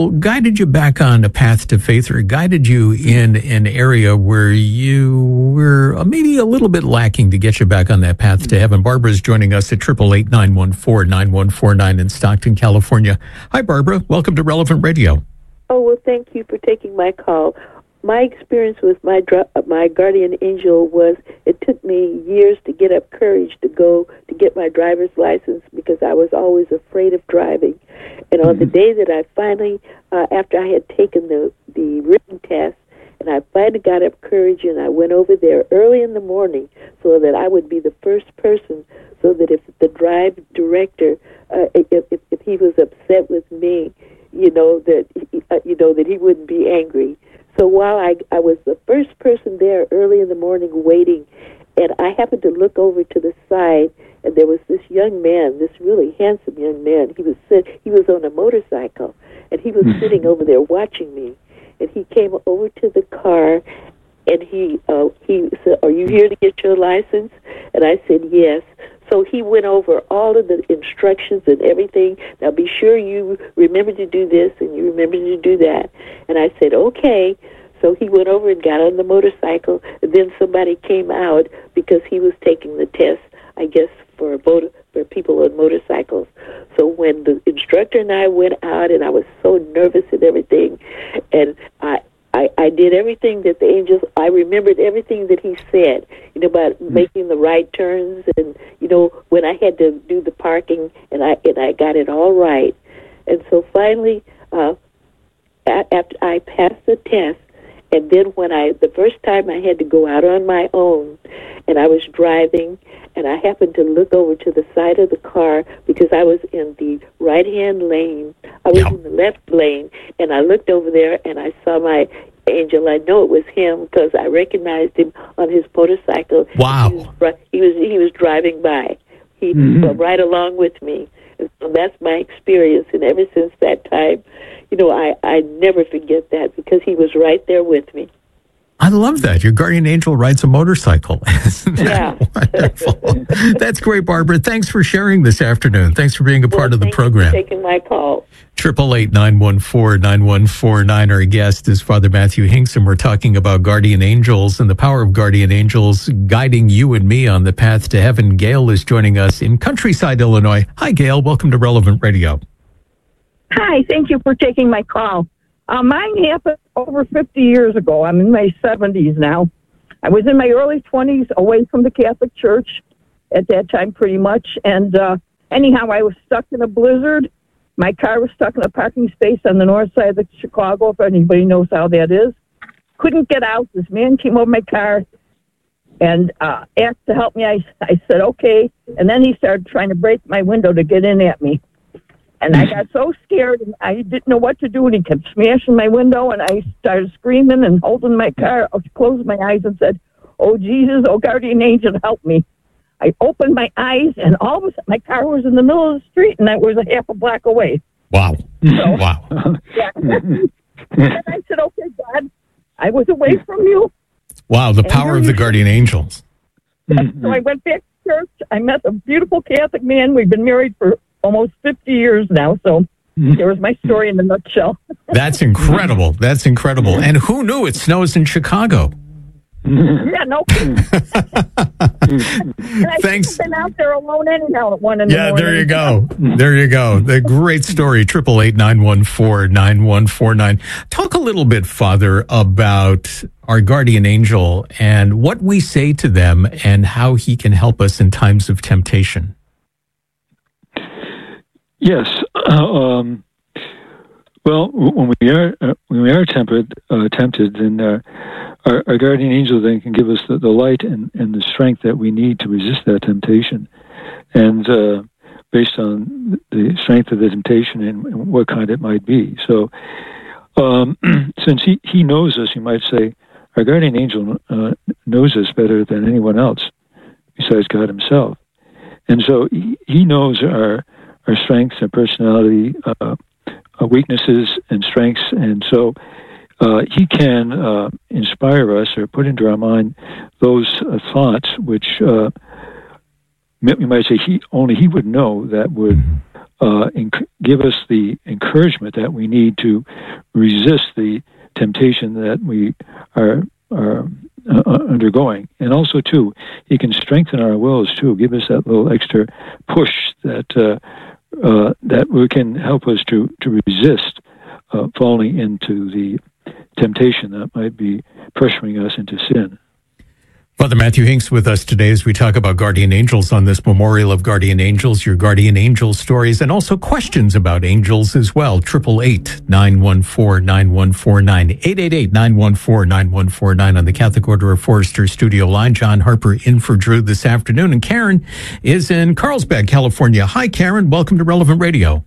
guided you back on a path to faith, or guided you in an area where you were maybe a little bit lacking to get you back on that path to heaven? Barbara is joining us at 888-914-9149 in Stockton, California. Hi, Barbara. Welcome to Relevant Radio. Oh, well, thank you for taking my call. My experience with my guardian angel was it took me years to get up courage to go to get my driver's license because I was always afraid of driving. And on the day that I finally, after I had taken the written test, and I finally got up courage and I went over there early in the morning so that I would be the first person, so that if the drive director, if he was upset with me, that he wouldn't be angry. So while I was the first person there early in the morning waiting, and I happened to look over to the side, and there was this young man, this really handsome young man. He was on a motorcycle, and he was sitting over there watching me. And he came over to the car, and he said, "Are you here to get your license?" And I said, "Yes." So he went over all of the instructions and everything. Now be sure you remember to do this and you remember to do that. And I said, okay. So he went over and got on the motorcycle. And then somebody came out because he was taking the test, I guess, for people on motorcycles. So when the instructor and I went out, and I was so nervous and everything, and I did everything that the angels, I remembered everything that he said, about making the right turns, and, when I had to do the parking, and I got it all right. And so finally, after I passed the test, and then when the first time I had to go out on my own, and I was driving, and I happened to look over to the side of the car because I was in the right-hand lane. I was in the left lane, and I looked over there, and I saw my angel. I know it was him because I recognized him on his motorcycle. Wow! He was driving by. He was right along with me. And so that's my experience, and ever since that time, I never forget that because he was right there with me. I love that. Your guardian angel rides a motorcycle. Isn't that wonderful? That's great, Barbara. Thanks for sharing this afternoon. Thanks for being a part of the program. Thank you for taking my call. 888-914-9149. Our guest is Father Matthew Hinkson. We're talking about guardian angels and the power of guardian angels guiding you and me on the path to heaven. Gail is joining us in Countryside, Illinois. Hi, Gail. Welcome to Relevant Radio. Hi. Thank you for taking my call. Mine happened over 50 years ago. I'm in my 70s now. I was in my early 20s, away from the Catholic Church at that time pretty much. And anyhow, I was stuck in a blizzard. My car was stuck in a parking space on the north side of Chicago, if anybody knows how that is. Couldn't get out. This man came over my car and asked to help me. I said, okay. And then he started trying to break my window to get in at me. And I got so scared, and I didn't know what to do, and he kept smashing my window, and I started screaming and holding my car. I closed my eyes and said, oh, Jesus, oh, guardian angel, help me. I opened my eyes, and all of a sudden, my car was in the middle of the street, and I was a half a block away. Wow. So, wow. Yeah. And I said, okay, God, I was away from you. Wow, the power of the guardian angels. So I went back to church. I met a beautiful Catholic man. We've been married for almost 50 years now, so there was my story in a nutshell. That's incredible. That's incredible. And who knew it snows in Chicago? Yeah, no kidding. Thanks. I've been out there alone anyhow at 1 in the morning. Yeah, there you go. There you go. The great story, 888-914-9149. Talk a little bit, Father, about our guardian angel and what we say to them and how he can help us in times of temptation. Yes. Well, when we are tempted, then our guardian angel then can give us the light and the strength that we need to resist that temptation, and based on the strength of the temptation and what kind it might be. So, since he knows us, you might say, our guardian angel knows us better than anyone else besides God Himself, and so he knows our strengths, our personality, weaknesses and strengths, and so he can inspire us or put into our mind those thoughts which we might say he would know that would give us the encouragement that we need to resist the temptation that we are undergoing. And also, too, he can strengthen our wills, too, give us that little extra push that that can help us to resist falling into the temptation that might be pressuring us into sin. Father Matthew Hinks with us today as we talk about guardian angels on this Memorial of Guardian Angels, your guardian angel stories, and also questions about angels as well. 888-914-9149, 888-914-9149 on the Catholic Order of Forester studio line. John Harper in for Drew this afternoon, and Karen is in Carlsbad, California. Hi, Karen. Welcome to Relevant Radio.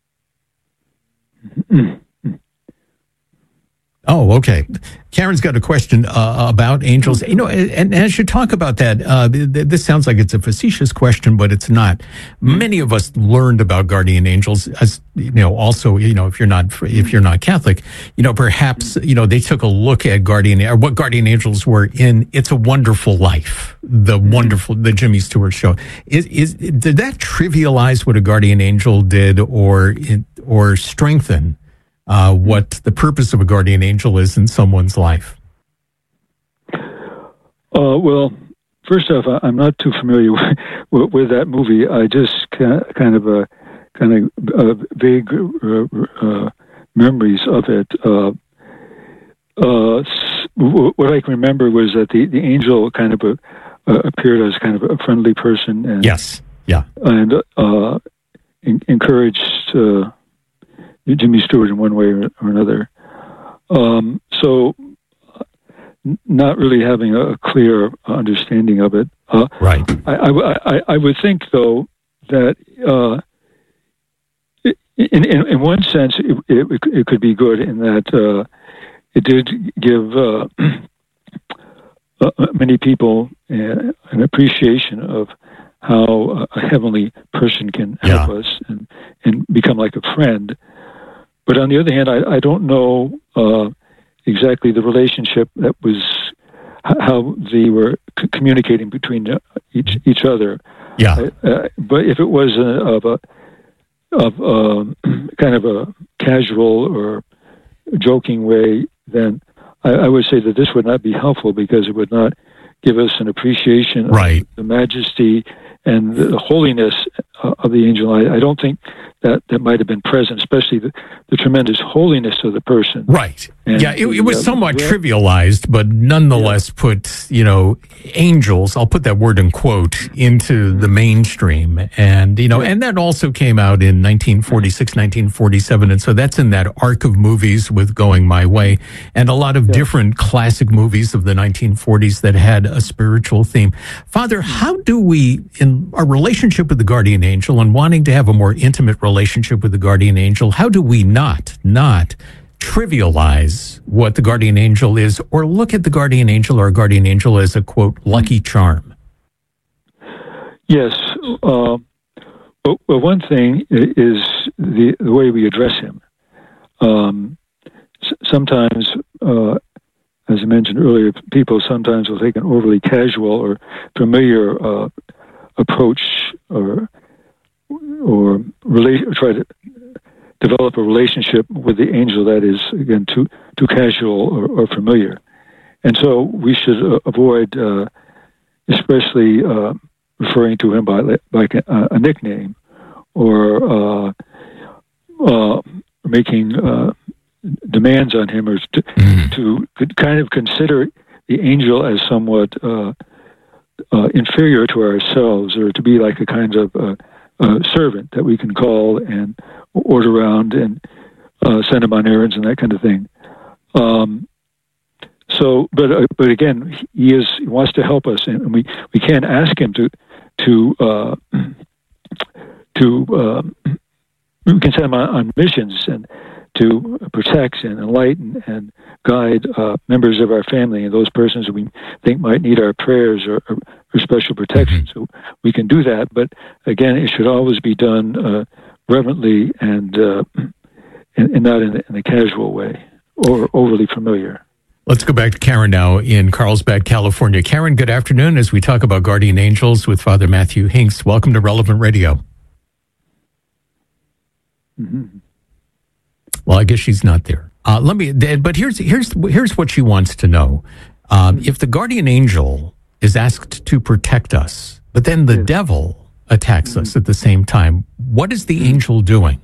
Oh, okay. Karen's got a question about angels. You know, and as you talk about that, this sounds like it's a facetious question, but it's not. Many of us learned about guardian angels, as you know. Also, you know, if you're not Catholic, you know, perhaps you know they took a look at what guardian angels were in "It's a Wonderful Life," the Jimmy Stewart show. Did that trivialize what a guardian angel did, or strengthen what the purpose of a guardian angel is in someone's life? Well, first off, I'm not too familiar with that movie. I just kind of vague memories of it. What I can remember was that the angel kind of appeared as kind of a friendly person, and yes, yeah, and encouraged Jimmy Stewart in one way or another. So not really having a clear understanding of it. Right. I would think, though, that in one sense it could be good in that it did give many people an appreciation of how a heavenly person can help us and become like a friend. But on the other hand, I don't know exactly the relationship that was, how they were communicating between each other. Yeah. But if it was of kind of a casual or joking way, then I would say that this would not be helpful, because it would not give us an appreciation of the majesty and the holiness of the angel. I don't think that might have been present, especially the tremendous holiness of the person. Right. And it was somewhat trivialized, but nonetheless put, you know, angels, I'll put that word in quote, into the mainstream. And, you know, and that also came out in 1946, 1947. And so that's in that arc of movies with Going My Way and a lot of different classic movies of the 1940s that had a spiritual theme. Father, how do we, in our relationship with the guardian angel and wanting to have a more intimate relationship with the guardian angel, how do we not trivialize what the guardian angel is, or look at the guardian angel or a guardian angel as a, quote, lucky charm? Yes. Well, one thing is the way we address him. Sometimes, as I mentioned earlier, people sometimes will take an overly casual or familiar approach or try to develop a relationship with the angel that is, again, too casual or familiar. And so we should avoid especially referring to him by a nickname or making demands on him, or to kind of consider the angel as somewhat inferior to ourselves, or to be like a kind of servant that we can call and order around and send him on errands and that kind of thing. But again, he wants to help us, and we can't ask him to we can send him on missions and to protect and enlighten and guide members of our family and those persons that we think might need our prayers or special protection. So we can do that, but again, it should always be done reverently and not in a casual way or overly familiar. Let's go back to Karen now in Carlsbad, California. Karen, good afternoon as we talk about guardian angels with Father Matthew Hinks. Welcome to Relevant Radio. Mm-hmm. Well, I guess she's not there. But here's what she wants to know. If the guardian angel is asked to protect us, but then the devil attacks us at the same time, what is the angel doing?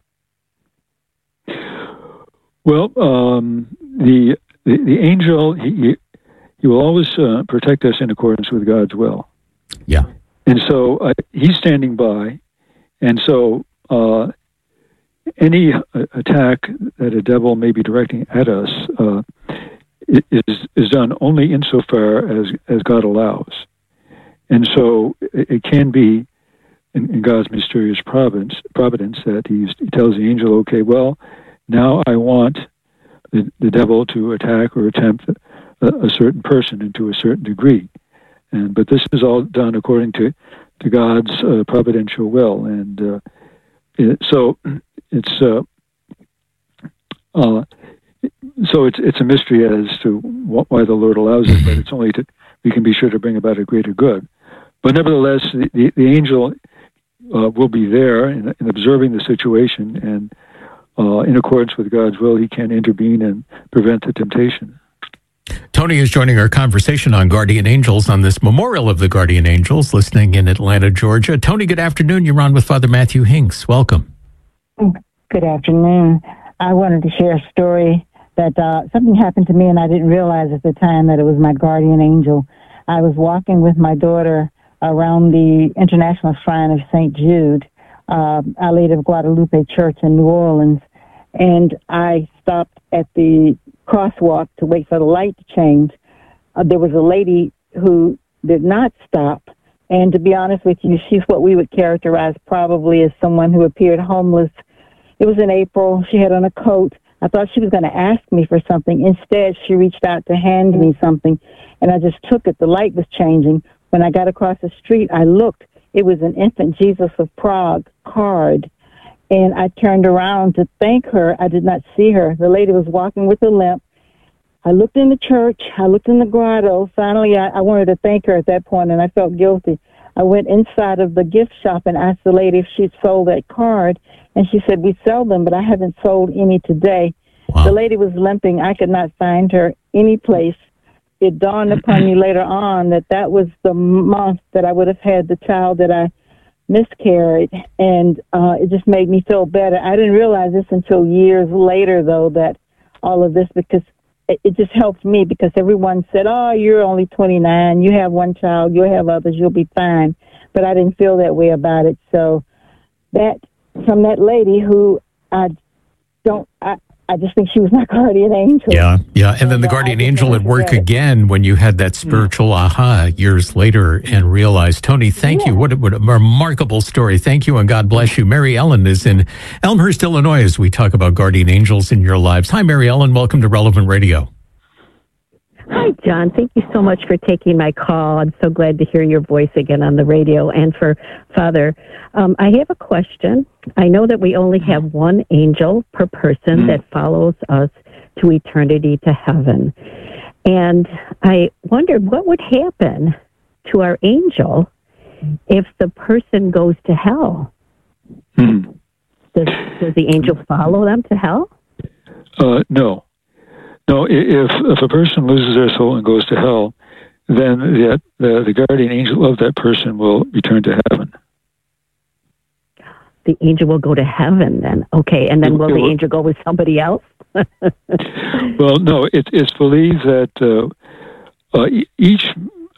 Well, the angel, he will always protect us in accordance with God's will. Yeah. And so he's standing by, and so any attack that a devil may be directing at us is done only insofar as God allows. And so it can be in God's mysterious providence that he tells the angel, okay, well, now I want the devil to attack or attempt a certain person and to a certain degree. But this is all done according to God's providential will. And so it's a mystery as to why the Lord allows it, but it's only we can be sure to bring about a greater good. But nevertheless, the angel will be there in observing the situation, and in accordance with God's will, he can intervene and prevent the temptation. Tony is joining our conversation on guardian angels on this Memorial of the Guardian Angels, listening in Atlanta, Georgia. Tony, good afternoon. You're on with Father Matthew Hinks. Welcome. Good afternoon. I wanted to share a story that something happened to me, and I didn't realize at the time that it was my guardian angel. I was walking with my daughter around the International Shrine of St. Jude, Our Lady of Guadalupe Church in New Orleans, and I stopped at the crosswalk to wait for the light to change. There was a lady who did not stop, and to be honest with you, she's what we would characterize probably as someone who appeared homeless. It was in April. She had on a coat. I thought she was going to ask me for something. Instead, she reached out to hand me something, and I just took it. The light was changing. When I got across the street, I looked. It was an Infant Jesus of Prague card, and I turned around to thank her. I did not see her. The lady was walking with a limp. I looked in the church. I looked in the grotto. Finally, I wanted to thank her at that point, and I felt guilty. I went inside of the gift shop and asked the lady if she'd sold that card, and she said, we sell them, but I haven't sold any today. Wow. The lady was limping. I could not find her any place. It dawned upon me later on that was the month that I would have had the child that I miscarried, and it just made me feel better. I didn't realize this until years later, though, that all of this, because it just helped me, because everyone said, oh, you're only 29, you have one child, you'll have others, you'll be fine. But I didn't feel that way about it. So that, from that lady who I just think she was my guardian angel. Yeah. And then the guardian angel at work again when you had that spiritual aha years later and realized, Tony, thank you. What a remarkable story. Thank you, and God bless you. Mary Ellen is in Elmhurst, Illinois, as we talk about guardian angels in your lives. Hi, Mary Ellen. Welcome to Relevant Radio. Hi, John. Thank you so much for taking my call. I'm so glad to hear your voice again on the radio. And for Father, I have a question. I know that we only have one angel per person that follows us to eternity to heaven. And I wondered what would happen to our angel if the person goes to hell. Does the angel follow them to hell? No. No, if a person loses their soul and goes to hell, then the guardian angel of that person will return to heaven. The angel will go to heaven then. Okay, and then will the angel go with somebody else? Well, no, it's believed that each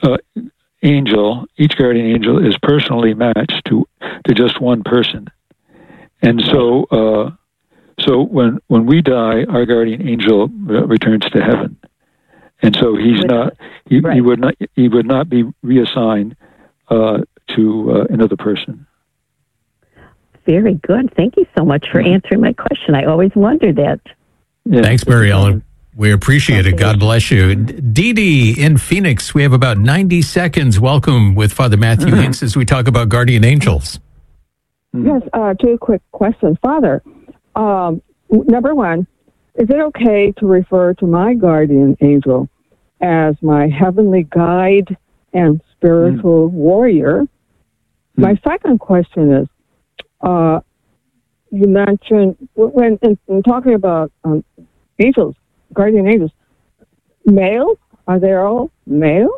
guardian angel is personally matched to just one person. And so when we die, our guardian angel returns to heaven, and so he would not be reassigned to another person. Very good. Thank you so much for answering my question. I always wondered that. Yeah. Thanks, Mary Ellen. We appreciate it. God bless you. Dee Dee in Phoenix, we have about 90 seconds. Welcome with Father Matthew Hinks as we talk about guardian angels. Yes, two quick questions. Father, number one, is it okay to refer to my guardian angel as my heavenly guide and spiritual warrior? My second question is, you mentioned, when in talking about angels, guardian angels, male? Are they all male?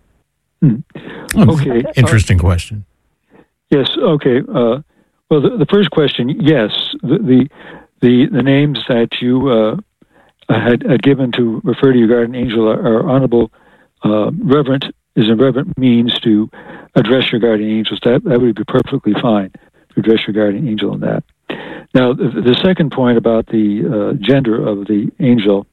Okay. Interesting question. Yes. Okay. Well, the first question, yes, the names that you had given to refer to your guardian angel are honorable, reverent is a reverent means to address your guardian angels. That would be perfectly fine to address your guardian angel in that. Now, the second point about the gender of the angel,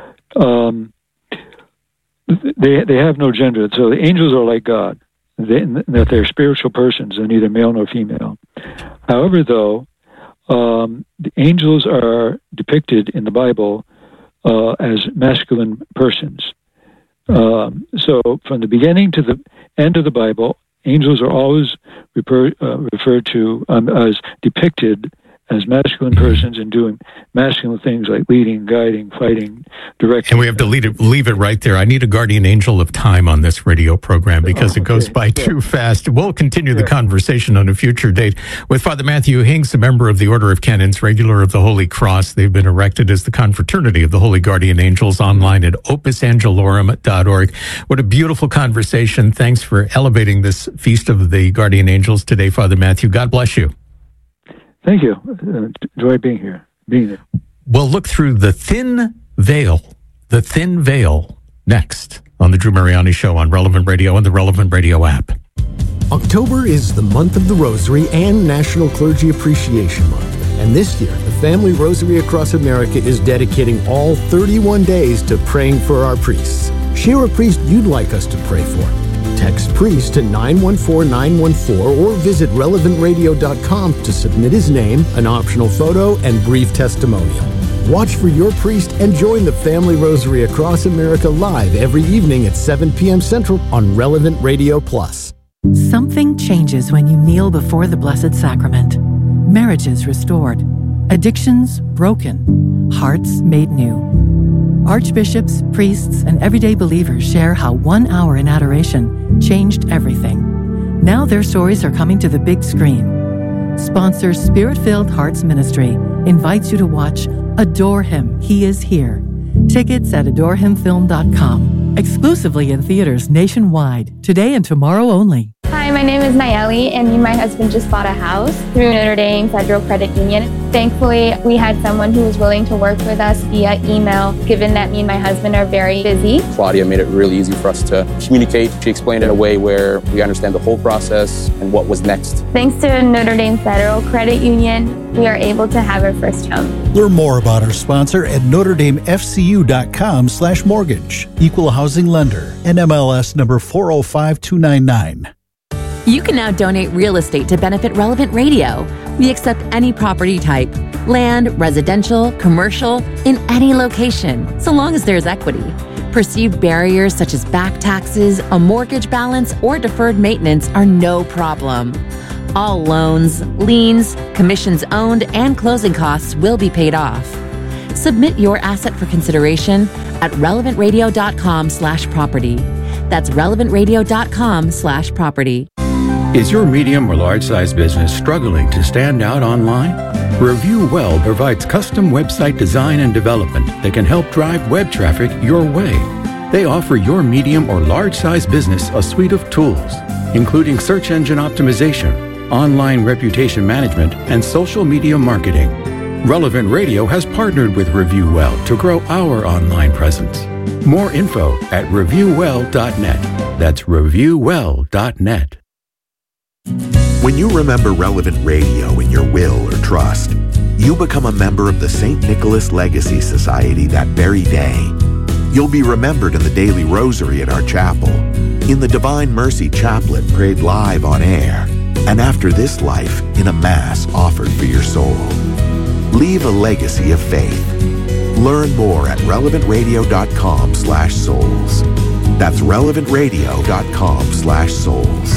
they have no gender. So the angels are like God. That they're spiritual persons. They're neither male nor female. However, though, the angels are depicted in the Bible as masculine persons. So from the beginning to the end of the Bible, angels are always referred to as depicted as masculine persons and doing masculine things like leading, guiding, fighting, directing. And we have to leave it right there. I need a guardian angel of time on this radio program because it goes by too fast. We'll continue the conversation on a future date with Father Matthew Hinks, a member of the Order of Canons, regular of the Holy Cross. They've been erected as the Confraternity of the Holy Guardian Angels online at opusangelorum.org. What a beautiful conversation. Thanks for elevating this Feast of the Guardian Angels today, Father Matthew. God bless you. Thank you. Enjoy being there. We'll look through the thin veil next on the Drew Mariani Show on Relevant Radio and the Relevant Radio app. October is the month of the Rosary and National Clergy Appreciation Month. And this year, the Family Rosary Across America is dedicating all 31 days to praying for our priests. Share a priest you'd like us to pray for. Text priest to 914-914 or visit relevantradio.com to submit his name, an optional photo, and brief testimonial. Watch for your priest and join the Family Rosary Across America live every evening at 7 p.m. Central on Relevant Radio Plus. Something changes when you kneel before the Blessed Sacrament. Marriages restored, addictions broken, hearts made new. Archbishops, priests, and everyday believers share how 1 hour in adoration changed everything. Now their stories are coming to the big screen. Sponsor Spirit-Filled Hearts Ministry invites you to watch Adore Him, He Is Here. Tickets at adorehimfilm.com. Exclusively in theaters nationwide, today and tomorrow only. Hi, my name is Nayeli, and me and my husband just bought a house through Notre Dame Federal Credit Union. Thankfully, we had someone who was willing to work with us via email, given that me and my husband are very busy. Claudia made it really easy for us to communicate. She explained it in a way where we understand the whole process and what was next. Thanks to Notre Dame Federal Credit Union, we are able to have our first home. Learn more about our sponsor at NotreDameFCU.com/mortgage. Equal housing lender. NMLS number 405299. You can now donate real estate to benefit Relevant Radio. We accept any property type, land, residential, commercial, in any location, so long as there's equity. Perceived barriers such as back taxes, a mortgage balance, or deferred maintenance are no problem. All loans, liens, commissions owned, and closing costs will be paid off. Submit your asset for consideration at relevantradio.com/property. That's relevantradio.com/property. Is your medium or large-size business struggling to stand out online? Review Well provides custom website design and development that can help drive web traffic your way. They offer your medium or large-size business a suite of tools, including search engine optimization, online reputation management, and social media marketing. Relevant Radio has partnered with Review Well to grow our online presence. More info at reviewwell.net. That's reviewwell.net. When you remember Relevant Radio in your will or trust, you become a member of the St. Nicholas Legacy Society that very day. You'll be remembered in the daily rosary at our chapel, in the Divine Mercy Chaplet prayed live on air, and after this life in a Mass offered for your soul. Leave a legacy of faith. Learn more at relevantradio.com/souls. That's relevantradio.com/souls.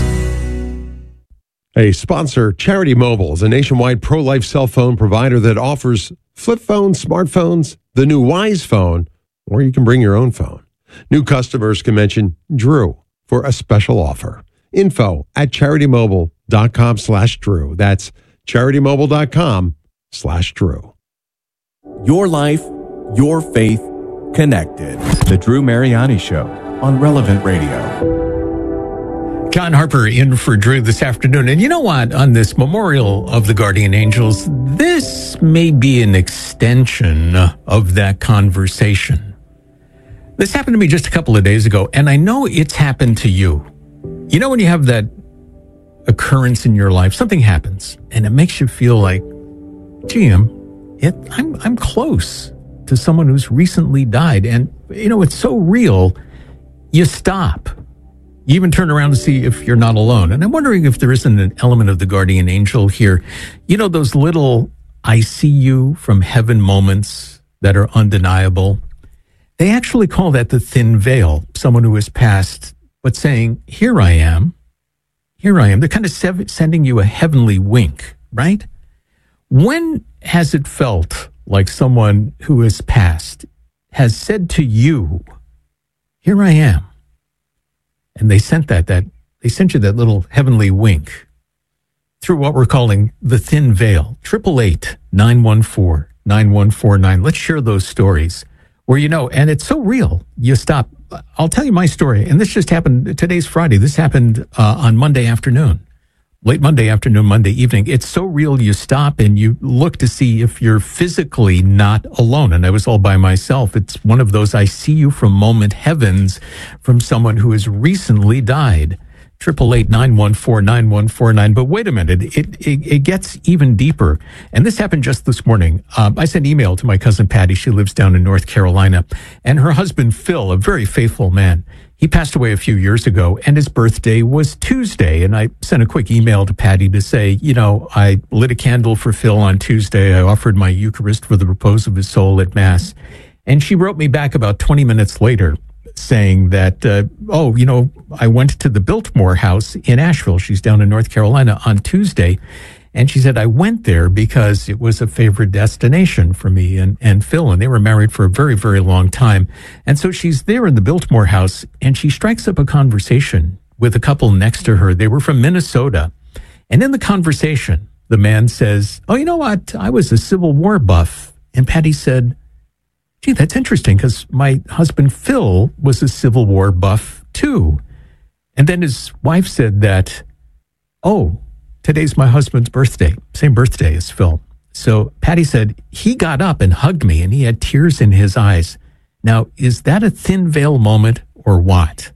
A sponsor, Charity Mobile, is a nationwide pro-life cell phone provider that offers flip phones, smartphones, the new Wise phone, or you can bring your own phone. New customers can mention Drew for a special offer. Info at CharityMobile.com/Drew. That's CharityMobile.com/Drew. Drew. Your life, your faith, connected. The Drew Mariani Show on Relevant Radio. John Harper in for Drew this afternoon. And you know what? On this memorial of the guardian angels, this may be an extension of that conversation. This happened to me just a couple of days ago, and I know it's happened to you. You know when you have that occurrence in your life, something happens, and it makes you feel like, gee, I'm close to someone who's recently died. And, you know, it's so real, you stop. You even turn around to see if you're not alone. And I'm wondering if there isn't an element of the guardian angel here. You know, those little I see you from heaven moments that are undeniable. They actually call that the thin veil, someone who has passed, but saying, here I am. Here I am. They're kind of sending you a heavenly wink, right? When has it felt like someone who has passed has said to you, here I am? And they sent they sent you that little heavenly wink through what we're calling the thin veil. 888-914-9149. Let's share those stories where, you know, and it's so real. You stop. I'll tell you my story. And this just happened. Today's Friday. This happened on Monday afternoon. Late Monday afternoon, Monday evening. It's so real, you stop and you look to see if you're physically not alone. And I was all by myself. It's one of those I see you from moment heavens from someone who has recently died. 888-914-9149. But wait a minute, it gets even deeper. And this happened just this morning. I sent email to my cousin Patty. She lives down in North Carolina. And her husband, Phil, a very faithful man, he passed away a few years ago, and his birthday was Tuesday. And I sent a quick email to Patty to say, you know, I lit a candle for Phil on Tuesday. I offered my Eucharist for the repose of his soul at Mass. And she wrote me back about 20 minutes later saying that, you know, I went to the Biltmore House in Asheville. She's down in North Carolina on Tuesday. And she said, I went there because it was a favorite destination for me and Phil, and they were married for a very, very long time. And so she's there in the Biltmore House, and she strikes up a conversation with a couple next to her. They were from Minnesota. And in the conversation, the man says, oh, you know what? I was a Civil War buff. And Patty said, gee, that's interesting because my husband, Phil, was a Civil War buff too. And then his wife said that, oh, today's my husband's birthday, same birthday as Phil. So Patty said he got up and hugged me and he had tears in his eyes. Now, is that a thin veil moment or what?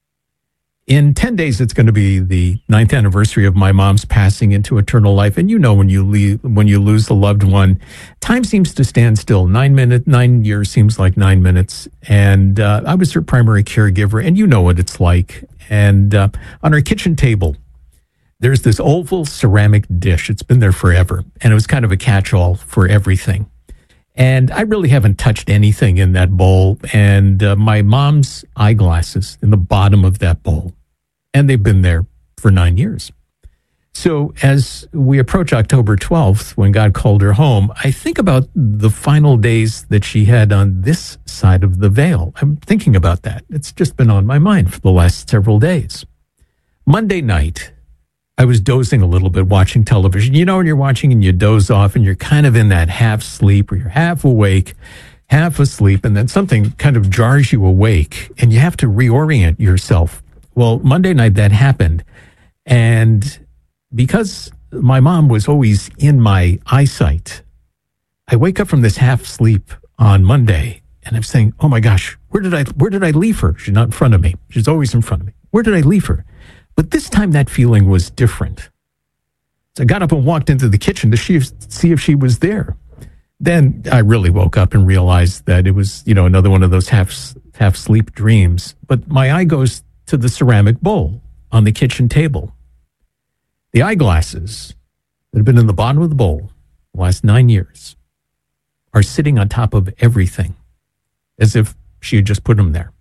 In 10 days, it's going to be the 9th anniversary of my mom's passing into eternal life. And you know, when you lose a loved one, time seems to stand still. 9 years seems like 9 minutes. And I was her primary caregiver, and you know what it's like. And on our kitchen table, there's this oval ceramic dish. It's been there forever. And it was kind of a catch-all for everything. And I really haven't touched anything in that bowl. And my mom's eyeglasses in the bottom of that bowl. And they've been there for 9 years. So as we approach October 12th, when God called her home, I think about the final days that she had on this side of the veil. I'm thinking about that. It's just been on my mind for the last several days. Monday night, I was dozing a little bit watching television. You know, when you're watching and you doze off and you're kind of in that half sleep or you're half awake, half asleep, and then something kind of jars you awake and you have to reorient yourself. Well, Monday night that happened. And because my mom was always in my eyesight, I wake up from this half sleep on Monday and I'm saying, oh my gosh, where did I leave her? She's not in front of me. She's always in front of me. Where did I leave her? But this time that feeling was different. So I got up and walked into the kitchen to see if she was there. Then I really woke up and realized that it was, you know, another one of those half sleep dreams. But my eye goes to the ceramic bowl on the kitchen table. The eyeglasses that have been in the bottom of the bowl the last 9 years are sitting on top of everything as if she had just put them there.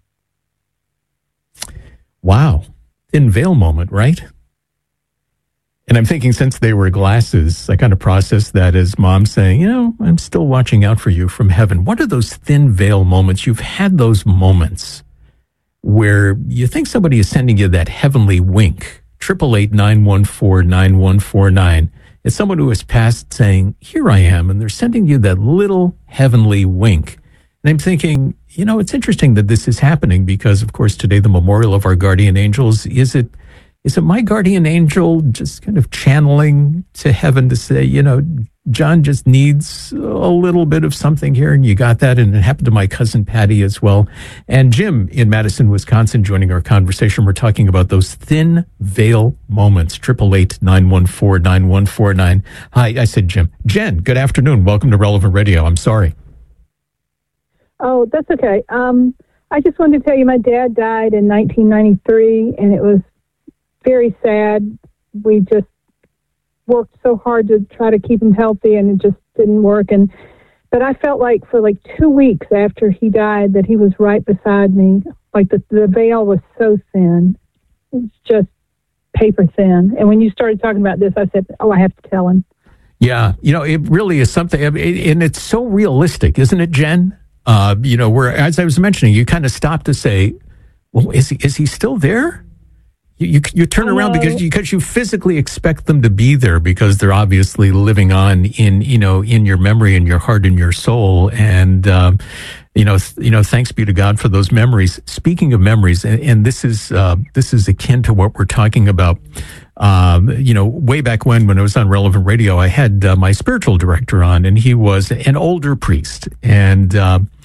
Wow. Thin veil moment, right? And I'm thinking, since they were glasses, I kind of processed that as mom saying, you know, I'm still watching out for you from heaven. What are those thin veil moments? You've had those moments where you think somebody is sending you that heavenly wink. 888-914-9149. It's someone who has passed saying, here I am, and they're sending you that little heavenly wink. And I'm thinking, it's interesting that this is happening because, of course, today the memorial of our guardian angels, is it my guardian angel just kind of channeling to heaven to say, John just needs a little bit of something here, and you got that, and it happened to my cousin Patty as well. And Jim in Madison, Wisconsin, joining our conversation. We're talking about those thin veil moments. 888-914-9149. Hi, I said Jim. Jen, good afternoon. Welcome to Relevant Radio. I'm sorry. Oh, that's okay. I just wanted to tell you my dad died in 1993, and it was very sad. We just worked so hard to try to keep him healthy, and it just didn't work. But I felt like for 2 weeks after he died that he was right beside me. Like the veil was so thin. It's just paper thin. And when you started talking about this, I said, I have to tell him. Yeah. It really is something. And it's so realistic, isn't it, Jen? Where, as I was mentioning, you kind of stop to say, well, is he still there? You turn around because you physically expect them to be there because they're obviously living on in your memory and your heart and your soul. And, thanks be to God for those memories. Speaking of memories, and this is akin to what we're talking about. Way back when I was on Relevant Radio, I had my spiritual director on, and he was an older priest, and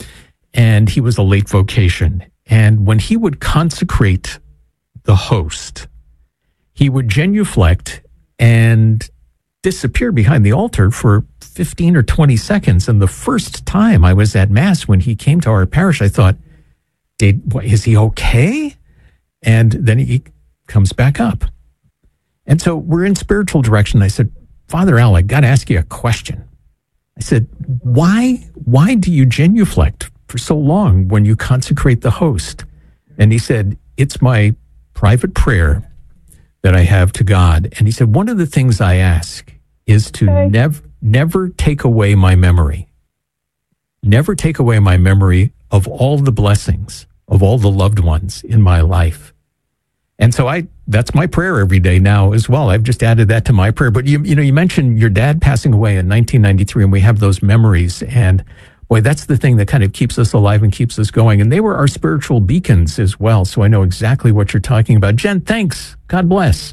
he was a late vocation. And when he would consecrate the host, he would genuflect and disappear behind the altar for 15 or 20 seconds. And the first time I was at Mass when he came to our parish, I thought, is he okay? And then he comes back up. And so we're in spiritual direction. I said, Father Al, I got to ask you a question. I said, why do you genuflect for so long when you consecrate the host? And he said, it's my private prayer that I have to God. And he said, one of the things I ask is to never take away my memory. Never take away my memory of all the blessings of all the loved ones in my life. And so that's my prayer every day now as well. I've just added that to my prayer. But you mentioned your dad passing away in 1993, and we have those memories. And boy, that's the thing that kind of keeps us alive and keeps us going. And they were our spiritual beacons as well. So I know exactly what you're talking about. Jen, thanks. God bless.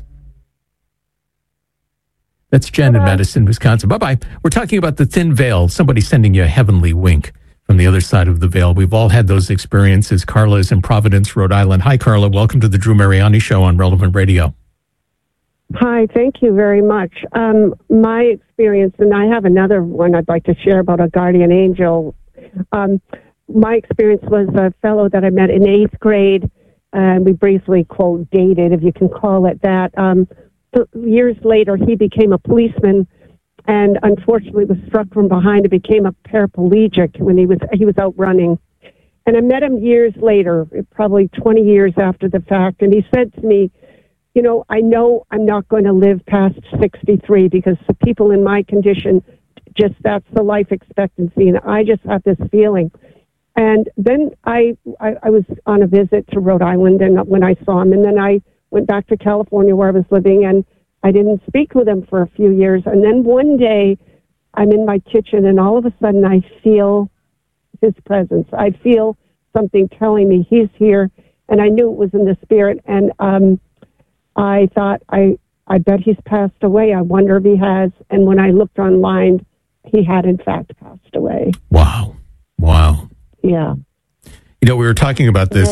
That's Jen in Madison, Wisconsin. Bye-bye. We're talking about the thin veil. Somebody sending you a heavenly wink from the other side of the veil. We've all had those experiences. Carla is in Providence, Rhode Island. Hi, Carla. Welcome to the Drew Mariani Show on Relevant Radio. Hi, thank you very much. My experience, and I have another one I'd like to share about a guardian angel. My experience was a fellow that I met in 8th grade, and we briefly, quote, dated, if you can call it that. Years later, he became a policeman and unfortunately was struck from behind and became a paraplegic when he was out running. And I met him years later, probably 20 years after the fact, and he said to me, I know I'm not going to live past 63 because the people in my condition, that's the life expectancy, and I just have this feeling. And then I was on a visit to Rhode Island, and when I saw him, and then I went back to California where I was living, and I didn't speak with him for a few years. And then one day I'm in my kitchen, and all of a sudden I feel his presence. I feel something telling me he's here, and I knew it was in the spirit. And I thought, I bet he's passed away. I wonder if he has. And when I looked online, he had in fact passed away. Wow. Yeah. We were talking about this.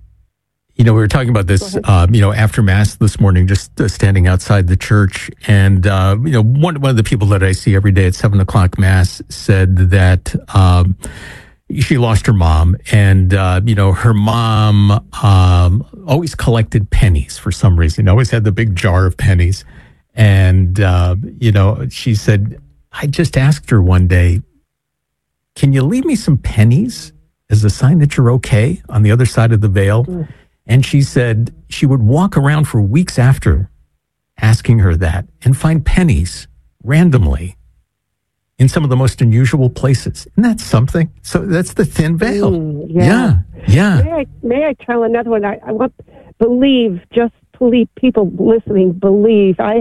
After Mass this morning, just standing outside the church. And, one of the people that I see every day at 7:00 Mass said that she lost her mom. And, her mom always collected pennies for some reason, always had the big jar of pennies. And, she said, I just asked her one day, can you leave me some pennies as a sign that you're okay on the other side of the veil? Mm. And she said she would walk around for weeks after asking her that and find pennies randomly in some of the most unusual places. Isn't that something? So that's the thin veil. Yeah. May I tell another one? I want people listening, believe. I had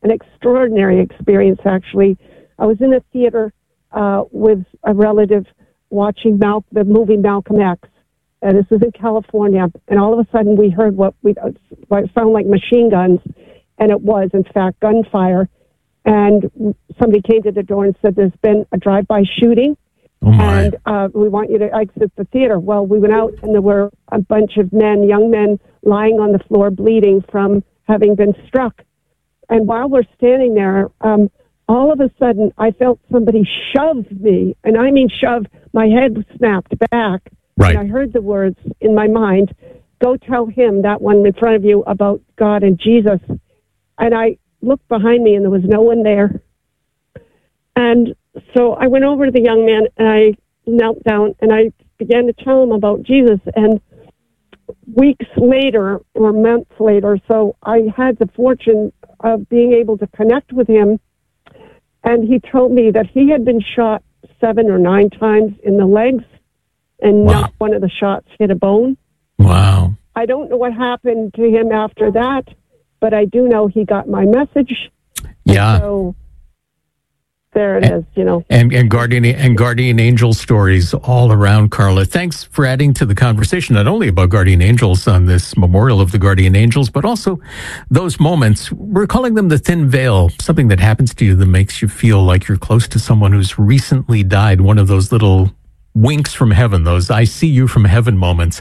an extraordinary experience, actually. I was in a theater with a relative watching the movie Malcolm X. This was in California, and all of a sudden we heard what sounded like machine guns, and it was, in fact, gunfire. And somebody came to the door and said, there's been a drive-by shooting, and we want you to exit the theater. Well, we went out, and there were a bunch of young men, lying on the floor bleeding from having been struck. And while we're standing there, all of a sudden, I felt somebody shove me, and I mean shove. My head snapped back, and I heard the words in my mind, go tell him, that one in front of you, about God and Jesus. And I looked behind me, and there was no one there. And so I went over to the young man, and I knelt down, and I began to tell him about Jesus. And weeks later, or months later, so I had the fortune of being able to connect with him. And he told me that he had been shot 7 or 9 times in the legs, and not one of the shots hit a bone. Wow. I don't know what happened to him after that, but I do know he got my message. Yeah. So there it is, And guardian angel stories all around, Carla. Thanks for adding to the conversation, not only about guardian angels on this memorial of the guardian angels, but also those moments. We're calling them the thin veil, something that happens to you that makes you feel like you're close to someone who's recently died. One of those little winks from heaven, those I see you from heaven moments.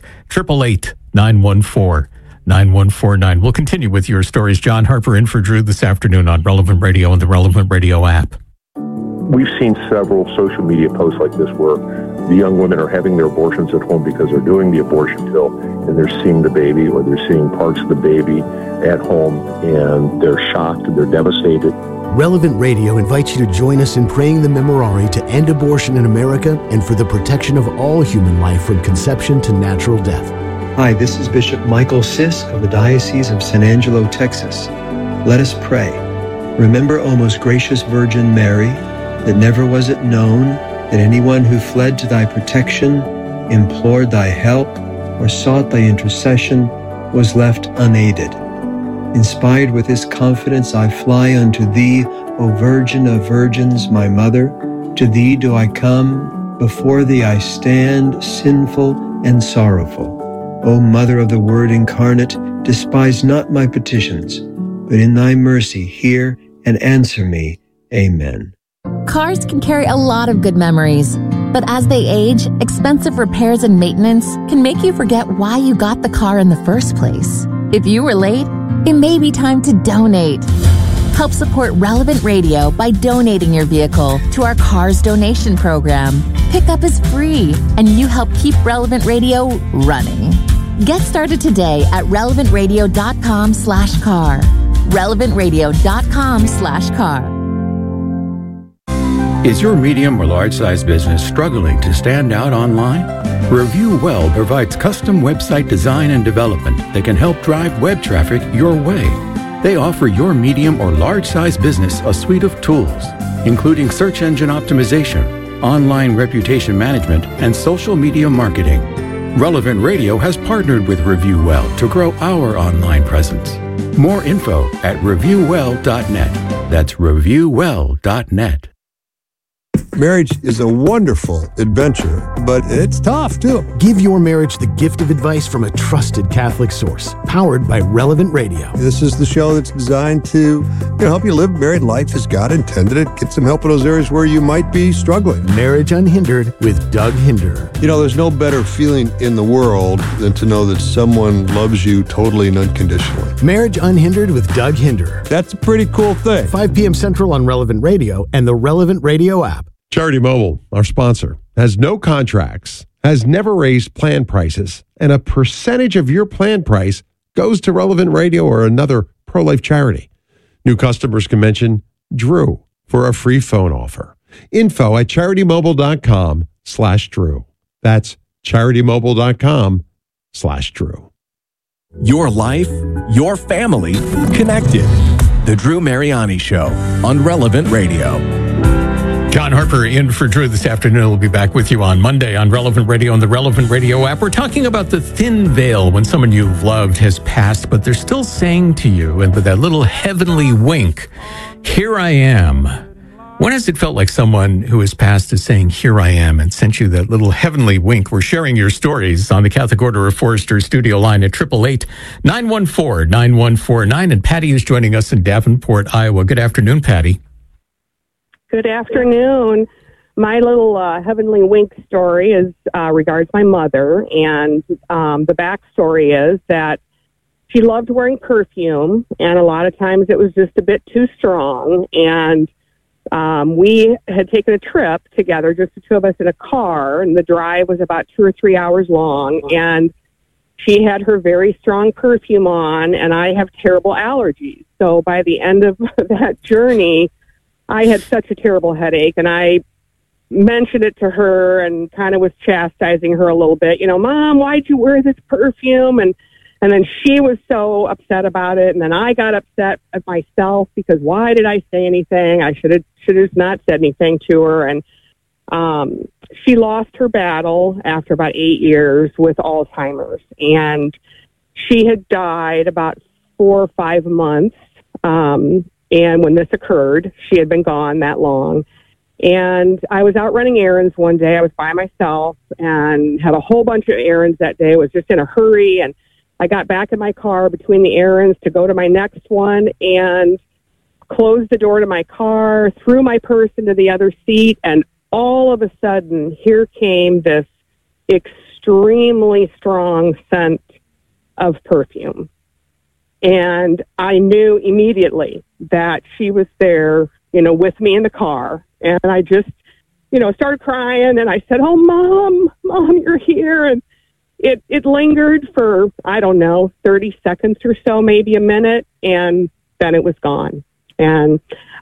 888-914-9149. We'll continue with your stories. John Harper in for Drew this afternoon on Relevant Radio and the Relevant Radio app. We've seen several social media posts like this where the young women are having their abortions at home because they're doing the abortion pill and they're seeing the baby, or they're seeing parts of the baby at home, and they're shocked and they're devastated. Relevant Radio invites you to join us in praying the Memorare to end abortion in America and for the protection of all human life from conception to natural death. Hi, this is Bishop Michael Sisk of the Diocese of San Angelo, Texas. Let us pray. Remember, O most gracious Virgin Mary, that never was it known that anyone who fled to thy protection, implored thy help, or sought thy intercession was left unaided. Inspired with this confidence, I fly unto thee, O Virgin of Virgins, my Mother. To thee do I come, before thee I stand, sinful and sorrowful. O Mother of the Word incarnate, despise not my petitions, but in thy mercy hear and answer me. Amen. Cars can carry a lot of good memories, but as they age, expensive repairs and maintenance can make you forget why you got the car in the first place. If you were late, it may be time to donate. Help support Relevant Radio by donating your vehicle to our Cars Donation Program. Pickup is free, and you help keep Relevant Radio running. Get started today at relevantradio.com/car. relevantradio.com/car. Is your medium or large-size business struggling to stand out online? Review Well provides custom website design and development that can help drive web traffic your way. They offer your medium or large-size business a suite of tools, including search engine optimization, online reputation management, and social media marketing. Relevant Radio has partnered with Review Well to grow our online presence. More info at reviewwell.net. That's reviewwell.net. Marriage is a wonderful adventure, but it's tough, too. Give your marriage the gift of advice from a trusted Catholic source, powered by Relevant Radio. This is the show that's designed to help you live married life as God intended it. Get some help in those areas where you might be struggling. Marriage Unhindered with Doug Hinder. There's no better feeling in the world than to know that someone loves you totally and unconditionally. Marriage Unhindered with Doug Hinder. That's a pretty cool thing. 5 p.m. Central on Relevant Radio and the Relevant Radio app. Charity Mobile, our sponsor, has no contracts, has never raised plan prices, and a percentage of your plan price goes to Relevant Radio or another pro-life charity. New customers can mention Drew for a free phone offer. Info at CharityMobile.com/Drew. That's CharityMobile.com/Drew. Your life, your family, connected. The Drew Mariani Show on Relevant Radio. John Harper in for Drew this afternoon. We'll be back with you on Monday on Relevant Radio and the Relevant Radio app. We're talking about the thin veil when someone you've loved has passed, but they're still saying to you, and with that little heavenly wink, here I am. When has it felt like someone who has passed is saying, here I am, and sent you that little heavenly wink? We're sharing your stories on the Catholic Order of Foresters studio line at 888-914-9149. And Patty is joining us in Davenport, Iowa. Good afternoon, Patty. Good afternoon. My little heavenly wink story is regards my mother, and the backstory is that she loved wearing perfume, and a lot of times it was just a bit too strong, and we had taken a trip together, just the two of us in a car, and the drive was about 2 or 3 hours long, and she had her very strong perfume on, and I have terrible allergies. So by the end of that journey, I had such a terrible headache, and I mentioned it to her and kind of was chastising her a little bit. You know, Mom, why'd you wear this perfume? And then she was so upset about it, and then I got upset at myself because why did I say anything? I should have not said anything to her. And she lost her battle after about 8 years with Alzheimer's, and she had died about 4 or 5 months. And when this occurred, she had been gone that long. And I was out running errands one day. I was by myself and had a whole bunch of errands that day. I was just in a hurry, and I got back in my car between the errands to go to my next one and closed the door to my car, threw my purse into the other seat, and all of a sudden, here came this extremely strong scent of perfume. And I knew immediately that she was there, you know, with me in the car. And I just, you know, started crying, and I said, "Oh, Mom, you're here." And it lingered for, I don't know, 30 seconds or so, maybe a minute, and then it was gone. And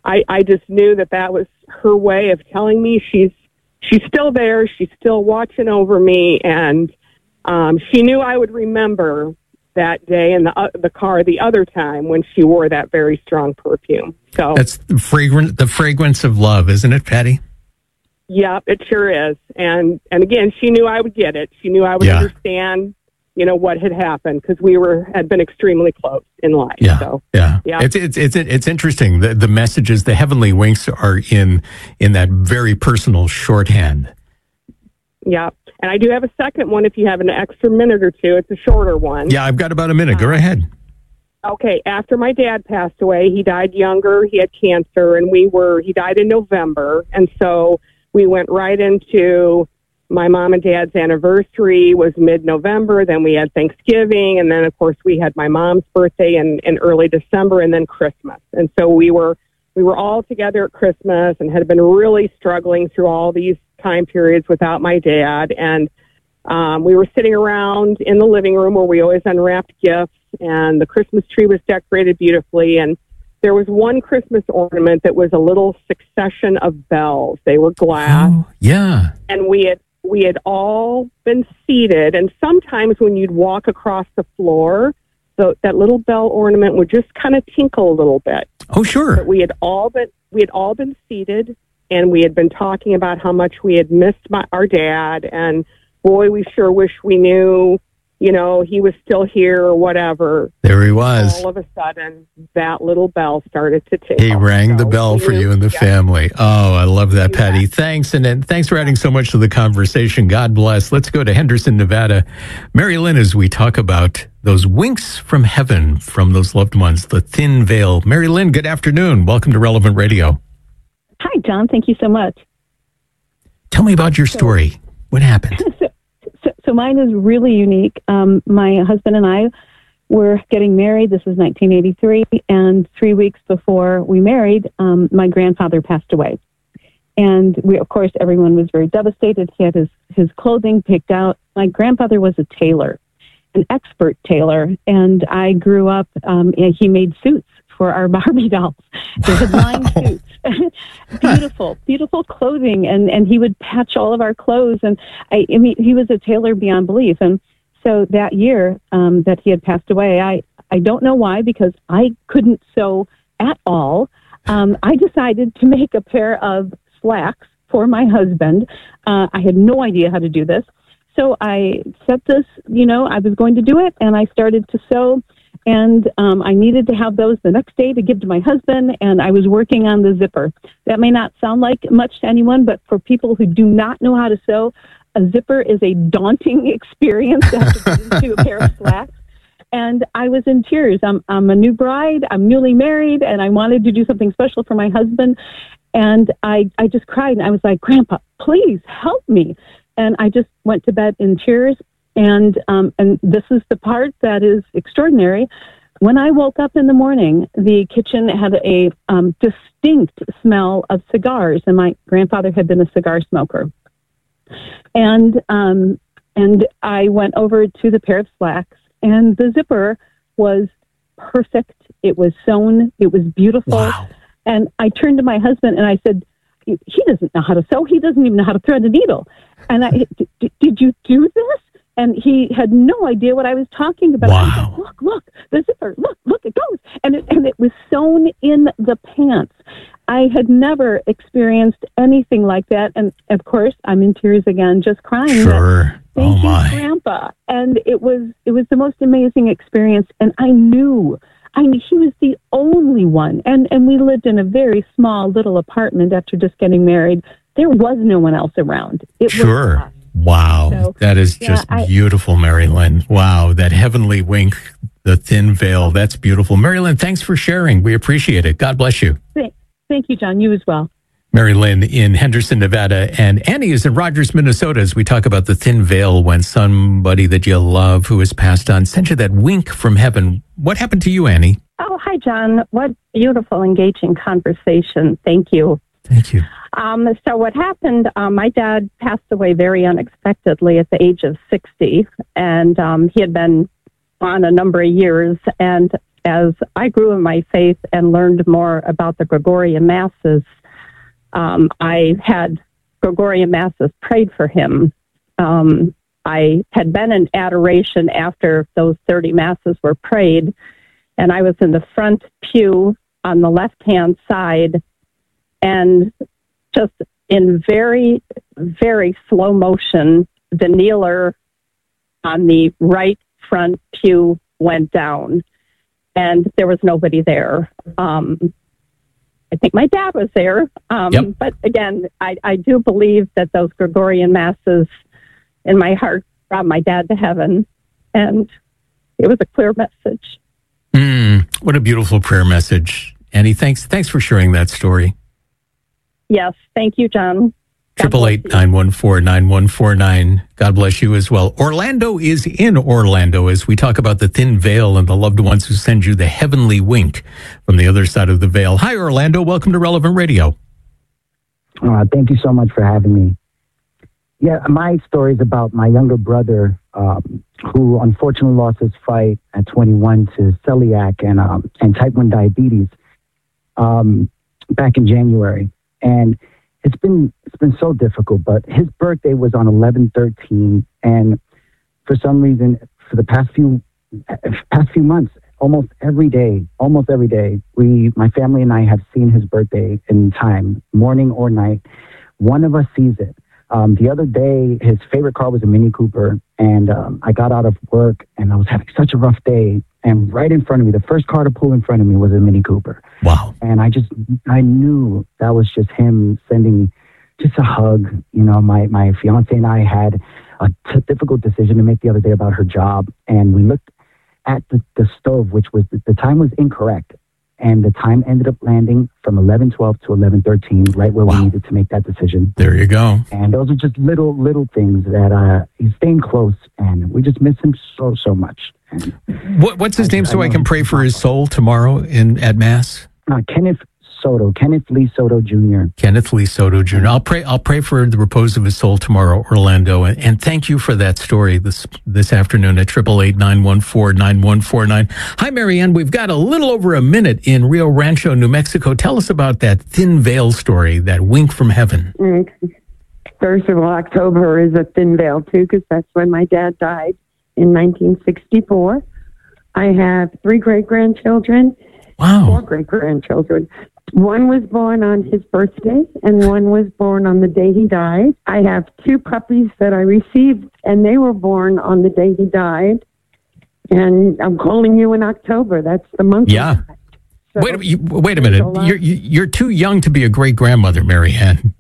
I just knew that was her way of telling me she's still there, she's still watching over me, and she knew I would remember that day in the car the other time when she wore that very strong perfume. So that's the fragrance of love, isn't it, Patty? Yep, it sure is. And again, she knew I would get it. She knew I would understand, you know, what had happened, because we had been extremely close in life. Yeah. So, yeah. It's interesting. The messages, the heavenly winks are in that very personal shorthand. Yeah. And I do have a second one if you have an extra minute or two. It's a shorter one. Yeah, I've got about a minute. Go ahead. Okay. After my dad passed away, he died younger. He had cancer, and he died in November. And so we went right into my mom and dad's anniversary was mid-November. Then we had Thanksgiving. And then, of course, we had my mom's birthday in early December, and then Christmas. And so we were all together at Christmas and had been really struggling through all these time periods without my dad. And we were sitting around in the living room where we always unwrapped gifts, and the Christmas tree was decorated beautifully. And there was one Christmas ornament that was a little succession of bells. They were glass. Oh, yeah. And we had all been seated, and sometimes when you'd walk across the floor, that little bell ornament would just kind of tinkle a little bit. Oh, sure. But we had all been seated, and we had been talking about how much we had missed our dad, and boy, we sure wish we knew, you know, he was still here or whatever. There he was. All of a sudden, that little bell started to tinkle. He rang the bell for you and the family. Oh, I love that, Patty. Thanks. And then thanks for adding so much to the conversation. God bless. Let's go to Henderson, Nevada. Mary Lynn, as we talk about those winks from heaven from those loved ones, the thin veil. Mary Lynn, good afternoon. Welcome to Relevant Radio. Hi, John. Thank you so much. Tell me about your story. What happened? So mine is really unique. My husband and I were getting married. This was 1983. And 3 weeks before we married, my grandfather passed away. And of course, everyone was very devastated. He had his clothing picked out. My grandfather was a tailor, an expert tailor. And I grew up, he made suits for our Barbie dolls. They had lined suits. beautiful clothing, and he would patch all of our clothes, and I mean, he was a tailor beyond belief. And so that year that he had passed away, I don't know why, because I couldn't sew at all. I decided to make a pair of slacks for my husband. I had no idea how to do this. So I set this, I was going to do it, and I started to sew. And I needed to have those the next day to give to my husband, and I was working on the zipper. That may not sound like much to anyone, but for people who do not know how to sew, a zipper is a daunting experience to have to put into a pair of slacks. And I was in tears. I'm a new bride. I'm newly married, and I wanted to do something special for my husband. And I just cried, and I was like, Grandpa, please help me. And I just went to bed in tears. And this is the part that is extraordinary. When I woke up in the morning, the kitchen had a distinct smell of cigars, and my grandfather had been a cigar smoker. And I went over to the pair of slacks, and the zipper was perfect. It was sewn. It was beautiful. Wow. And I turned to my husband and I said, he doesn't know how to sew. He doesn't even know how to thread a needle. And did you do this? And he had no idea what I was talking about. Wow. I was like, look, the zipper, look, it goes. And it was sewn in the pants. I had never experienced anything like that. And of course, I'm in tears again, just crying. Sure. Thank you, Grandpa. And it was the most amazing experience. And I knew he was the only one. And we lived in a very small little apartment after just getting married. There was no one else around. It was us. Wow. So, that is just beautiful, Mary Lynn. Wow. That heavenly wink, the thin veil. That's beautiful. Mary Lynn, thanks for sharing. We appreciate it. God bless you. Thank you, John. You as well. Mary Lynn in Henderson, Nevada, and Annie is in Rogers, Minnesota, as we talk about the thin veil when somebody that you love who has passed on sent you that wink from heaven. What happened to you, Annie? Oh, hi, John. What beautiful, engaging conversation. Thank you. Thank you. So what happened, my dad passed away very unexpectedly at the age of 60, and he had been on a number of years. And as I grew in my faith and learned more about the Gregorian Masses, I had Gregorian Masses prayed for him. I had been in adoration after those 30 Masses were prayed, and I was in the front pew on the left-hand side, and just in very, very slow motion, the kneeler on the right front pew went down, and there was nobody there. I think my dad was there. But again, I do believe that those Gregorian Masses in my heart brought my dad to heaven, and it was a clear message. What a beautiful prayer message. Annie, thanks for sharing that story. Yes, thank you, John. 888-914-9149. God bless you as well. Orlando is in Orlando as we talk about the thin veil and the loved ones who send you the heavenly wink from the other side of the veil. Hi, Orlando. Welcome to Relevant Radio. Thank you so much for having me. Yeah, my story is about my younger brother who unfortunately lost his fight at 21 to celiac and type 1 diabetes back in January. And it's been so difficult, but his birthday was on 11/13, and for some reason, for the past few months, almost every day, my family and I have seen his birthday in time, morning or night. One of us sees it. The other day, his favorite car was a Mini Cooper, and I got out of work, and I was having such a rough day, and right in front of me, the first car to pull in front of me was a Mini Cooper. Wow. And I knew that was just him sending just a hug. You know, my fiance and I had a difficult decision to make the other day about her job, and we looked at the stove, which was, the time was incorrect. And the time ended up landing from 11:12 to 11:13, right where we needed to make that decision. There you go. And those are just little things that he's staying close, and we just miss him so much. What's his name, so I can pray for his soul tomorrow at Mass? Kenneth Lee Soto Jr. Kenneth Lee Soto Jr. I'll pray for the repose of his soul tomorrow, Orlando. And thank you for that story this afternoon at 888-914-9149. Hi, Marianne. We've got a little over a minute in Rio Rancho, New Mexico. Tell us about that thin veil story, that wink from heaven. First of all, October is a thin veil, too, because that's when my dad died in 1964. I have 3 great-grandchildren. Wow. 4 great-grandchildren. One was born on his birthday, and one was born on the day he died. I have 2 puppies that I received, and they were born on the day he died. And I'm calling you in October. That's the month. Yeah. So wait a minute. You're too young to be a great grandmother, Mary Ann.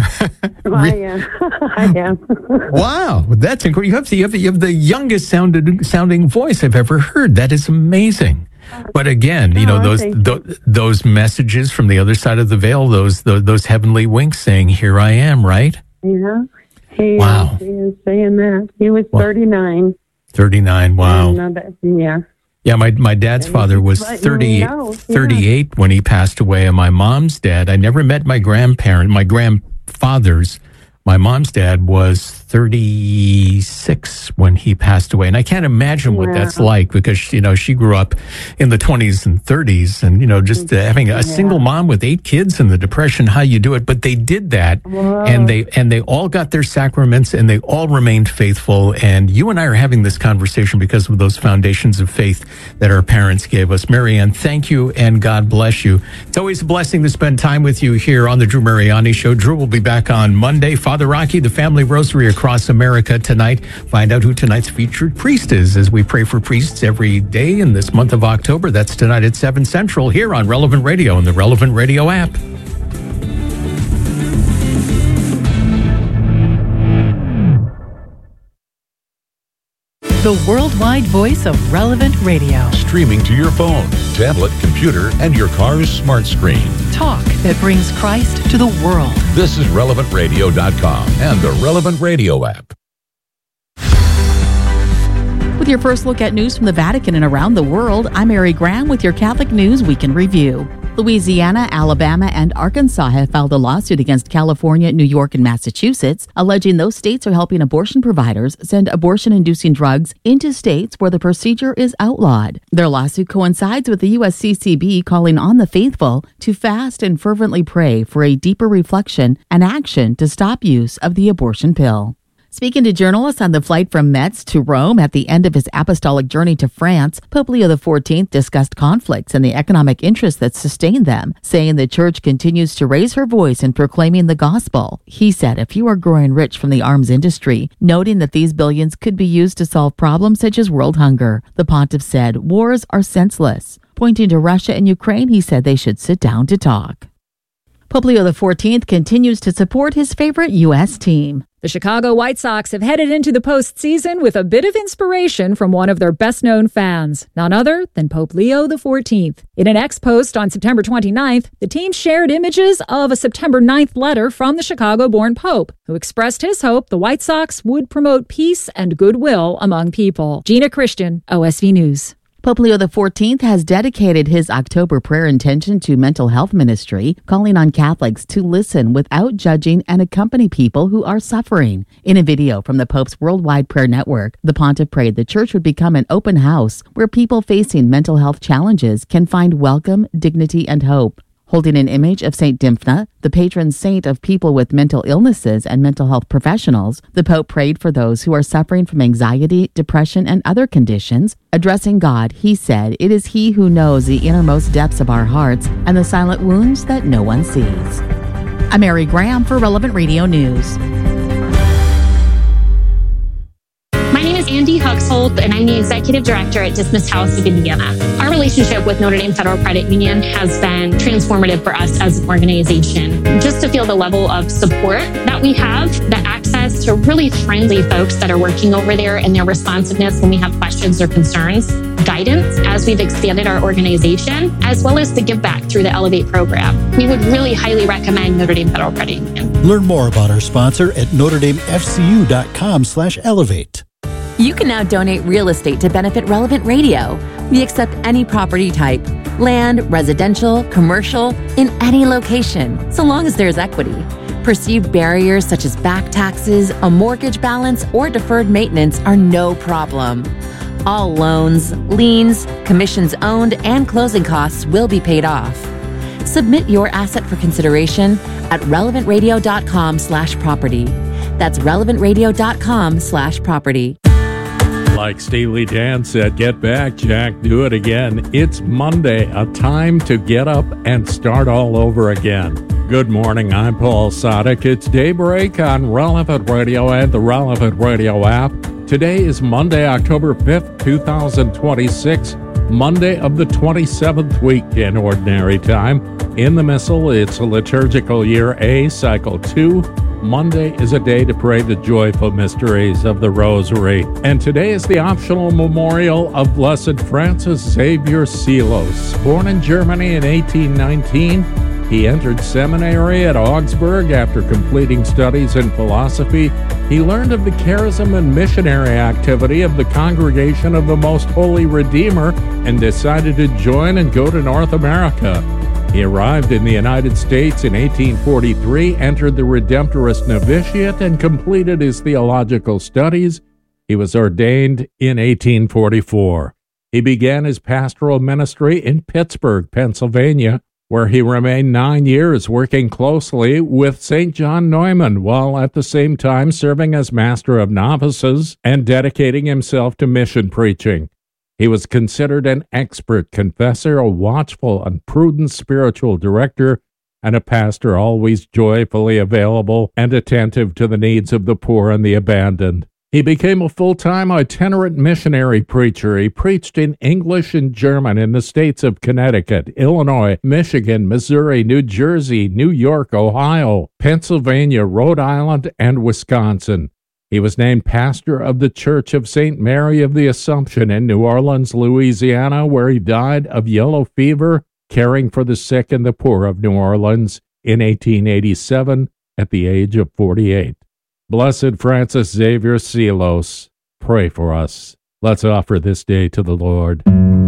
I am. Wow, that's incredible. You have the youngest sounding voice I've ever heard. That is amazing. But again, those messages from the other side of the veil, those heavenly winks saying, "Here I am," right? Yeah. He is saying that. He was 39. 39. Wow. Yeah. Yeah, my dad's father was 38 when he passed away, and my mom's dad, I never met my grandfather's. My mom's dad was 36 when he passed away. And I can't imagine what that's like because, she grew up in the 20s and 30s and, just having a single mom with 8 kids in the Depression, how you do it. But they did that and they all got their sacraments and they all remained faithful. And you and I are having this conversation because of those foundations of faith that our parents gave us. Mary Ann, thank you and God bless you. It's always a blessing to spend time with you here on the Drew Mariani Show. Drew will be back on Monday. Father Rocky, the Family Rosary across America tonight. Find out who tonight's featured priest is as we pray for priests every day in this month of October. That's tonight at 7 Central here on Relevant Radio and the Relevant Radio app. The worldwide voice of Relevant Radio. Streaming to your phone, tablet, computer, and your car's smart screen. Talk that brings Christ to the world. This is RelevantRadio.com and the Relevant Radio app. With your first look at news from the Vatican and around the world, I'm Mary Graham with your Catholic News Week in Review. Louisiana, Alabama, and Arkansas have filed a lawsuit against California, New York, and Massachusetts, alleging those states are helping abortion providers send abortion-inducing drugs into states where the procedure is outlawed. Their lawsuit coincides with the USCCB calling on the faithful to fast and fervently pray for a deeper reflection and action to stop use of the abortion pill. Speaking to journalists on the flight from Metz to Rome at the end of his apostolic journey to France, Pope Leo XIV discussed conflicts and the economic interests that sustain them, saying the Church continues to raise her voice in proclaiming the gospel. He said, "If you are growing rich from the arms industry," noting that these billions could be used to solve problems such as world hunger. The pontiff said, "Wars are senseless." Pointing to Russia and Ukraine, he said they should sit down to talk. Pope Leo XIV continues to support his favorite U.S. team. The Chicago White Sox have headed into the postseason with a bit of inspiration from one of their best-known fans, none other than Pope Leo XIV. In an ex-post on September 29th, the team shared images of a September 9th letter from the Chicago-born Pope, who expressed his hope the White Sox would promote peace and goodwill among people. Gina Christian, OSV News. Pope Leo XIV has dedicated his October prayer intention to mental health ministry, calling on Catholics to listen without judging and accompany people who are suffering. In a video from the Pope's Worldwide Prayer Network, the pontiff prayed the Church would become an open house where people facing mental health challenges can find welcome, dignity, and hope. Holding an image of St. Dymphna, the patron saint of people with mental illnesses and mental health professionals, the Pope prayed for those who are suffering from anxiety, depression, and other conditions. Addressing God, he said, "It is He who knows the innermost depths of our hearts and the silent wounds that no one sees." I'm Mary Graham for Relevant Radio News. My name is Andy Huxhold, and I'm the Executive Director at Dismissed House of Indiana. Our relationship with Notre Dame Federal Credit Union has been transformative for us as an organization. Just to feel the level of support that we have, the access to really friendly folks that are working over there and their responsiveness when we have questions or concerns, guidance as we've expanded our organization, as well as the give back through the Elevate program. We would really highly recommend Notre Dame Federal Credit Union. Learn more about our sponsor at NotreDameFCU.com/elevate. You can now donate real estate to benefit Relevant Radio. We accept any property type, land, residential, commercial, in any location, so long as there's equity. Perceived barriers such as back taxes, a mortgage balance, or deferred maintenance are no problem. All loans, liens, commissions owned, and closing costs will be paid off. Submit your asset for consideration at relevantradio.com/property. That's relevantradio.com/property. Like Steely Dan said, get back, Jack, do it again. It's Monday, a time to get up and start all over again. Good morning, I'm Paul Sadek. It's Daybreak on Relevant Radio and the Relevant Radio app. Today is Monday, October 5th, 2026, Monday of the 27th week in Ordinary Time. In the Missal, it's a liturgical year A, cycle 2. Monday is a day to pray the joyful mysteries of the Rosary. And today is the optional memorial of Blessed Francis Xavier Seelos. Born in Germany in 1819, he entered seminary at Augsburg after completing studies in philosophy. He learned of the charism and missionary activity of the Congregation of the Most Holy Redeemer and decided to join and go to North America. He arrived in the United States in 1843, entered the Redemptorist Novitiate, and completed his theological studies. He was ordained in 1844. He began his pastoral ministry in Pittsburgh, Pennsylvania, where he remained 9 years working closely with St. John Neumann, while at the same time serving as master of novices and dedicating himself to mission preaching. He was considered an expert confessor, a watchful and prudent spiritual director, and a pastor always joyfully available and attentive to the needs of the poor and the abandoned. He became a full-time itinerant missionary preacher. He preached in English and German in the states of Connecticut, Illinois, Michigan, Missouri, New Jersey, New York, Ohio, Pennsylvania, Rhode Island, and Wisconsin. He was named pastor of the Church of St. Mary of the Assumption in New Orleans, Louisiana, where he died of yellow fever, caring for the sick and the poor of New Orleans in 1887 at the age of 48. Blessed Francis Xavier Seelos, pray for us. Let's offer this day to the Lord.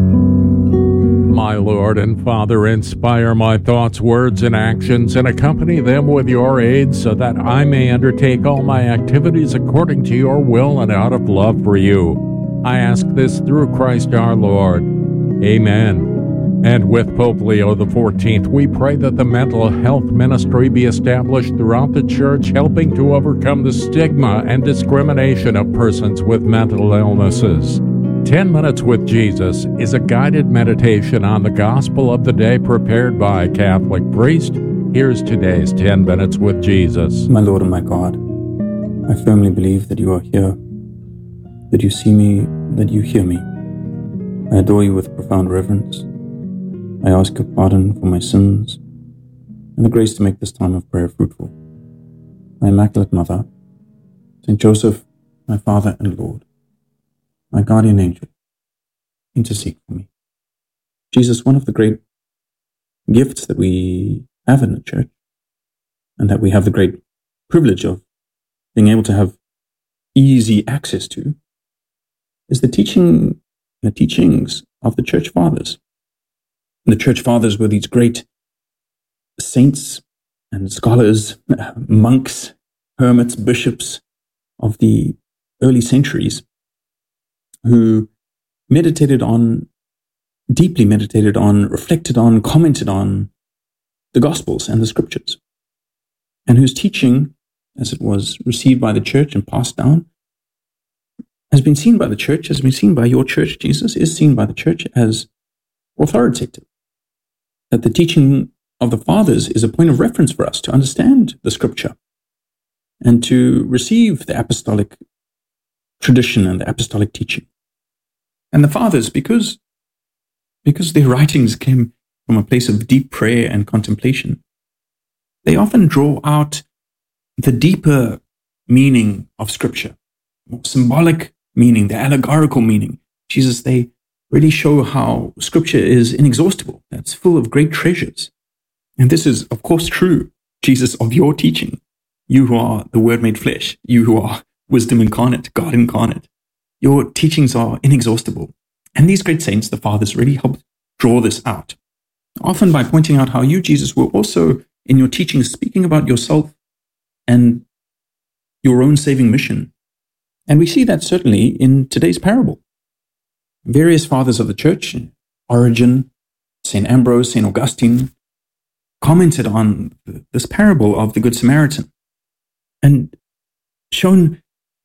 My Lord and Father, inspire my thoughts, words, and actions, and accompany them with your aid, so that I may undertake all my activities according to your will and out of love for you. I ask this through Christ our Lord. Amen. And with Pope Leo XIV, we pray that the mental health ministry be established throughout the Church, helping to overcome the stigma and discrimination of persons with mental illnesses. 10 Minutes with Jesus is a guided meditation on the gospel of the day prepared by a Catholic priest. Here's today's 10 Minutes with Jesus. My Lord and my God, I firmly believe that you are here, that you see me, that you hear me. I adore you with profound reverence. I ask your pardon for my sins and the grace to make this time of prayer fruitful. My Immaculate Mother, St. Joseph, my Father and Lord, my guardian angel, intercede for me. Jesus, one of the great gifts that we have in the Church, and that we have the great privilege of being able to have easy access to, is the teachings of the Church Fathers. And the Church Fathers were these great saints and scholars, monks, hermits, bishops of the early centuries, who deeply meditated on, reflected on, commented on the Gospels and the Scriptures, and whose teaching, as it was received by the Church and passed down, has been seen by the Church, has been seen by your Church, Jesus, is seen by the Church as authoritative. That the teaching of the Fathers is a point of reference for us to understand the Scripture and to receive the apostolic tradition and the apostolic teaching. And the Fathers, because their writings came from a place of deep prayer and contemplation, they often draw out the deeper meaning of Scripture, more symbolic meaning, the allegorical meaning. Jesus, they really show how Scripture is inexhaustible, that's full of great treasures. And this is, of course, true, Jesus, of your teaching. You who are the Word made flesh, you who are wisdom incarnate, God incarnate. Your teachings are inexhaustible. And these great saints, the Fathers, really helped draw this out, often by pointing out how you, Jesus, were also in your teachings speaking about yourself and your own saving mission. And we see that certainly in today's parable. Various fathers of the Church, Origen, St. Ambrose, St. Augustine, commented on this parable of the Good Samaritan and shown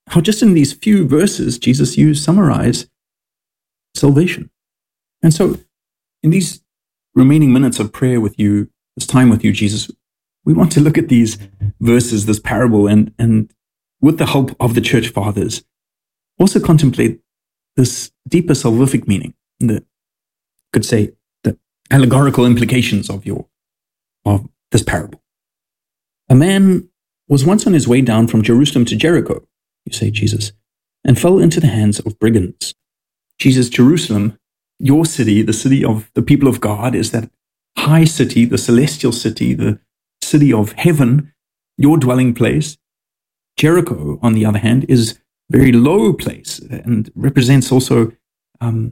how just in these few verses, Jesus, you summarize salvation. And so in these remaining minutes of prayer with you, this time with you, Jesus, we want to look at these verses, this parable, and with the help of the church fathers, also contemplate this deeper salvific meaning, could say the allegorical implications of this parable. A man was once on his way down from Jerusalem to Jericho, you say, Jesus, and fell into the hands of brigands. Jesus, Jerusalem, your city, the city of the people of God, is that high city, the celestial city, the city of heaven, your dwelling place. Jericho, on the other hand, is a very low place and represents also